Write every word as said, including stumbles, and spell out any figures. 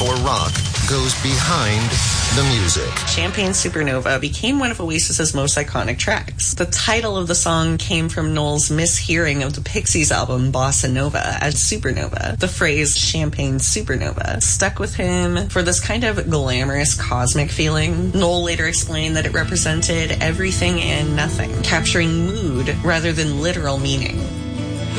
for rock goes behind the music. Champagne Supernova became one of Oasis's most iconic tracks. The title of the song came from Noel's mishearing of the Pixies album Bossa Nova as Supernova. The phrase Champagne Supernova stuck with him for this kind of glamorous cosmic feeling. Noel later explained that it represented everything and nothing, capturing mood rather than literal meaning.